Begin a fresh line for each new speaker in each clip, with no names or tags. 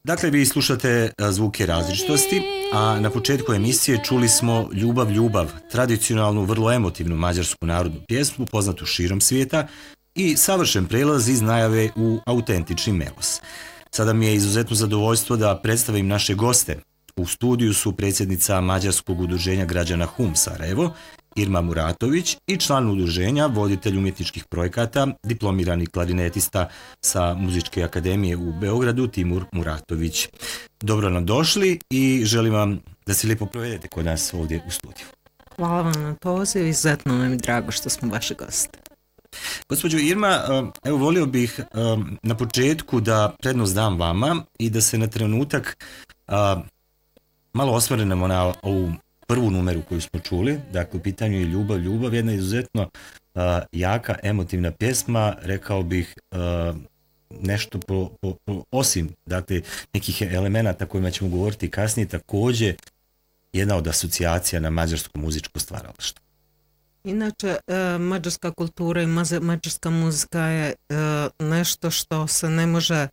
Dakle, vi slušate Zvuke različitosti, a na početku emisije čuli smo Ljubav, ljubav, tradicionalnu, vrlo emotivnu mađarsku narodnu pjesmu, poznatu širom svijeta i savršen prelaz iz najave u autentični melos. Sada mi je izuzetno zadovoljstvo da predstavim naše goste. U studiju su predsjednica Mađarskog udruženja građana HUM Sarajevo, Irma Muratović, i član udruženja, voditelj umjetničkih projekata, diplomirani klarinetista sa Muzičke akademije u Beogradu, Timur Muratović. Dobro nam došli i želim vam da se lijepo provedete kod nas ovdje u studiju.
Hvala vam na pozivu, izuzetno nam je drago što smo vaši gosti.
Gospođo Irma, evo volio bih na početku da prednost dam vama i da se na trenutak malo osvrnemo na ovu prvu numeru koju smo čuli. Dakle, u pitanju je Ljubav, ljubav, jedna izuzetno jaka, emotivna pjesma, rekao bih nešto osim dakle, nekih elemenata kojima ćemo govoriti kasnije, također jedna od asocijacija na mađarsko muzičko stvaralaštvo.
Inače, mađarska kultura i mađarska muzika je nešto što se ne može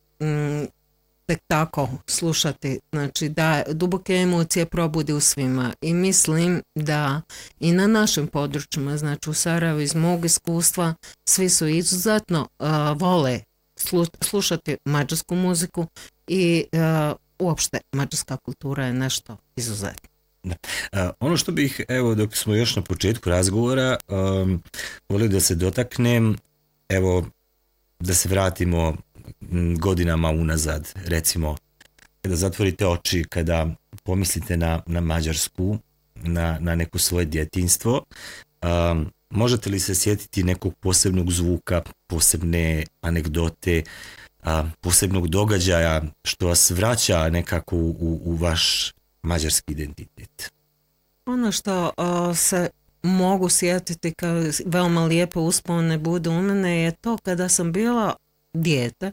tek tako slušati, znači da duboke emocije probudi u svima i mislim da i na našim područjima, znači u Sarajevu iz mog iskustva, svi su izuzetno vole slušati mađarsku muziku i uopšte mađarska kultura je nešto izuzetno.
Ono što bih, evo dok smo još na početku razgovora, volio da se dotaknem, evo da se vratimo godinama unazad, recimo kada zatvorite oči, kada pomislite na Mađarsku, na neko svoje djetinjstvo, možete li se sjetiti nekog posebnog zvuka, posebne anegdote, posebnog događaja što vas vraća nekako u vaš mađarski identitet?
Ono što se mogu sjetiti kao veoma lijepo uspomene bude u mene je to kada sam bila dijete,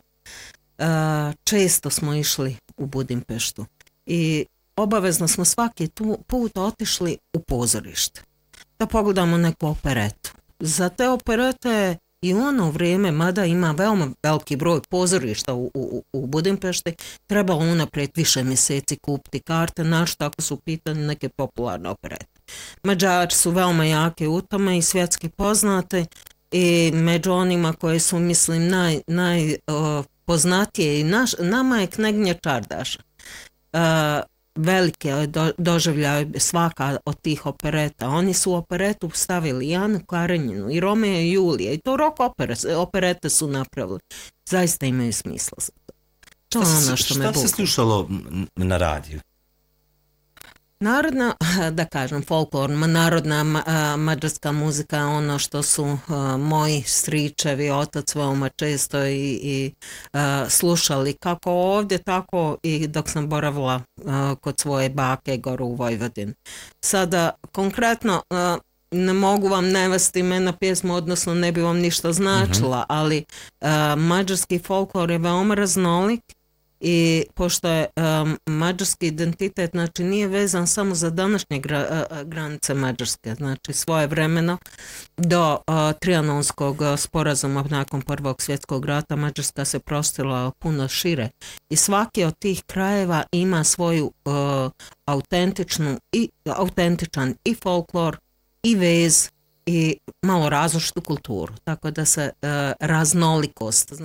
često smo išli u Budimpeštu i obavezno smo svaki put otišli u pozorište da pogledamo neku operetu. Za te operete i ono vrijeme, mada ima veoma veliki broj pozorišta u Budimpešti, trebalo unaprijed više mjeseci kupiti karte, našto ako su pitanje neke popularne operete. Mađari su veoma jake u tome i svjetski poznate i među onima koje su, mislim, najpoznatije i nama je Knjeginja Čardaša. Velike doživljaju svaka od tih opereta. Oni su u operetu stavili i Anu Karenjinu i Romeo i Julija i to rock operete su napravili. Zaista imaju smisla za to. To je ono što me
Šta se slušalo na radiju?
Narodna, da kažem, folklorna, narodna mađarska muzika, ono što su moji stričevi, otac veoma često i slušali kako ovdje, tako i dok sam boravila kod svoje bake gore u Vojvodini. Sada, konkretno, ne mogu vam navesti imena pjesmu, odnosno ne bi vam ništa značila, ali mađarski folklor je veoma raznolik. I pošto je mađarski identitet, znači nije vezan samo za današnje granice Mađarske, znači svojevremeno do Trianonskog sporazuma nakon Prvog svjetskog rata Mađarska se prostirala puno šire i svaki od tih krajeva ima svoju autentičan i folklor i vez i malo različitu kulturu, tako da se raznolikost